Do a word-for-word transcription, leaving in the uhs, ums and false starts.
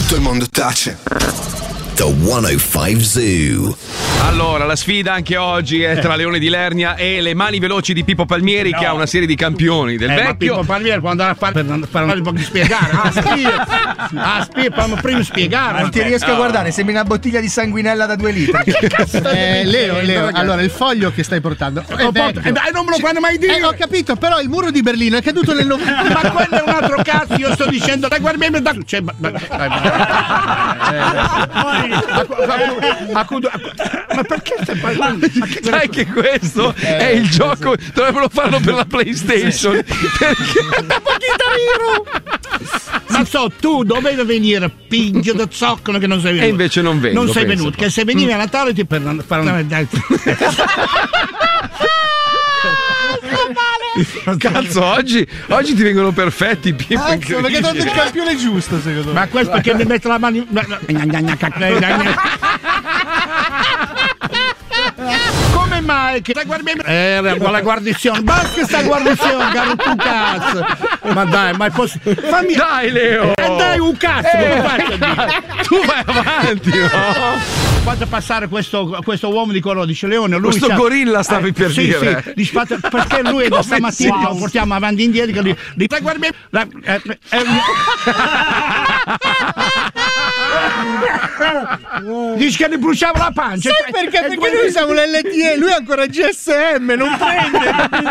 tutto il mondo tace. The centocinque Zoo. Allora, la sfida anche oggi è tra Leone di Lernia e le mani veloci di Pippo Palmieri, no. che ha una serie di campioni del eh, vecchio. Ma Pippo Palmieri può andare a fare per fare un po' di spiegare. Ah, spie, ah, spie, prima spiegare. Non ti riesco a guardare, sembri una bottiglia di sanguinella da due litri. Che cazzo eh, Leo, Leo, allora il foglio che stai portando è oh, vecchio. Eh, dai, non me lo fanno mai dire. Eh, ho capito, però il muro di Berlino è caduto nel novembre. Ma quello è un altro cazzo, io sto dicendo, dai, guarda me da. Cioè, ma, ma, ma perché stai parlando? Sai che questo eh, è il gioco, dovrebbero farlo per la PlayStation. Perché ma so, tu dovevi venire, piglio da zoccolo che non sei venuto. E invece non vengo. Non sei penso. venuto, che se venivi a Natale ti per fare una. Cazzo, oggi, oggi ti vengono perfetti, Pippo. Cazzo, perché tanto il campione giusto, secondo me. Ma questo perché mi mette la mano. Come mai che eh, la guarnizione, basta sta guarnizione, caro tu cazzo. Ma dai, ma è possibile. Fammi dai Leo. Eh, dai un cazzo, eh, faccio tu vai avanti, no? Fate passare questo, questo uomo di colore, dice Leone. Lui questo gorilla stavi eh, per sì, dire. Sì, dice, fate, perché lui è da stamattina wow. Lo portiamo avanti e indietro. Di, di, la, eh, eh, dice che gli bruciava la pancia. Sai perché? Perché noi siamo l'L T E, lui è ancora G S M, non prende.